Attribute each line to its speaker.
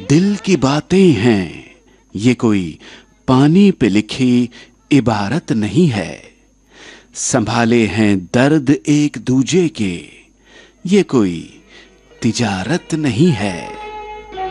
Speaker 1: दिल की बातें हैं, ये कोई पानी पे लिखी इबारत नहीं है। संभाले हैं दर्द एक दूजे के, ये कोई तिजारत नहीं है।